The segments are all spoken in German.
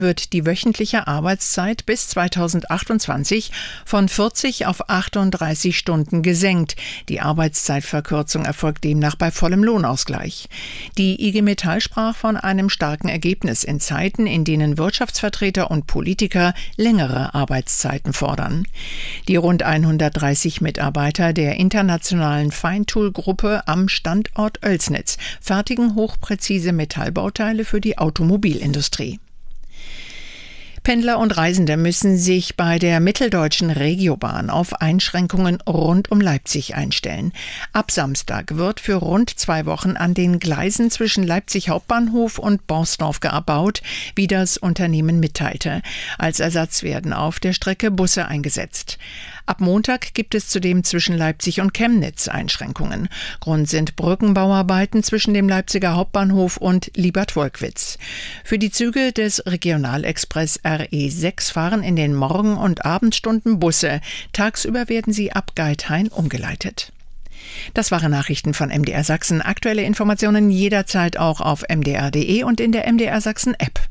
wird die wöchentliche Arbeitszeit bis 2028 von 40 auf 38 Stunden gesenkt. Die Arbeitszeitverkürzung erfolgt demnach bei vollem Lohnausgleich. Die IG Metall sprach von einem starken Ergebnis in Zeiten, in denen Wirtschaftsvertreter und Politiker längere Arbeitszeiten fordern. Die rund 130 Mitarbeiter der internationalen Feintool-Gruppe am Standort Oelsnitz fertigen hochpräzise Metallbauteile für die Automobilindustrie. Pendler und Reisende müssen sich bei der mitteldeutschen Regiobahn auf Einschränkungen rund um Leipzig einstellen. Ab Samstag wird für rund 2 Wochen an den Gleisen zwischen Leipzig Hauptbahnhof und Borsdorf gebaut, wie das Unternehmen mitteilte. Als Ersatz werden auf der Strecke Busse eingesetzt. Ab Montag gibt es zudem zwischen Leipzig und Chemnitz Einschränkungen. Grund sind Brückenbauarbeiten zwischen dem Leipziger Hauptbahnhof und Liebad-Wolkwitz. Für die Züge des Regionalexpress RE6 fahren in den Morgen- und Abendstunden Busse. Tagsüber werden sie ab Geithain umgeleitet. Das waren Nachrichten von MDR Sachsen. Aktuelle Informationen jederzeit auch auf mdr.de und in der MDR Sachsen App.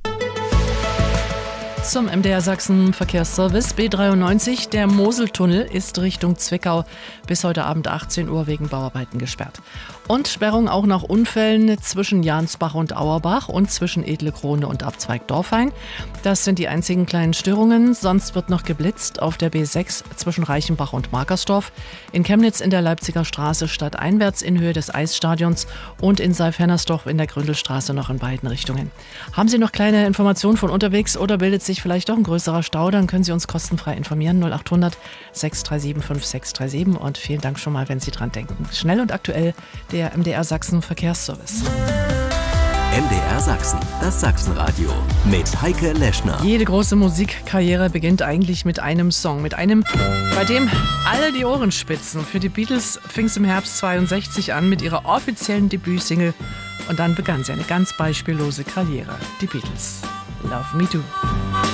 Zum MDR Sachsen Verkehrsservice B93. Der Moseltunnel ist Richtung Zwickau bis heute Abend 18 Uhr wegen Bauarbeiten gesperrt. Und Sperrung auch nach Unfällen zwischen Jansbach und Auerbach und zwischen Edle Krone und Abzweig Dorfhain. Das sind die einzigen kleinen Störungen. Sonst wird noch geblitzt auf der B6 zwischen Reichenbach und Markersdorf, in Chemnitz in der Leipziger Straße stadteinwärts in Höhe des Eisstadions und in Seif-Hennersdorf in der Gründelstraße noch in beiden Richtungen. Haben Sie noch kleine Informationen von unterwegs oder bildet sich vielleicht doch ein größerer Stau, dann können Sie uns kostenfrei informieren. 0800 637 5637 und vielen Dank schon mal, wenn Sie dran denken. Schnell und aktuell der MDR Sachsen Verkehrsservice. MDR Sachsen, das Sachsenradio mit Heike Leschner. Jede große Musikkarriere beginnt eigentlich mit einem Song, mit einem, bei dem alle die Ohren spitzen. Für die Beatles fing es im Herbst 62 an mit ihrer offiziellen Debütsingle und dann begann sie eine ganz beispiellose Karriere. Die Beatles. Love Me Do.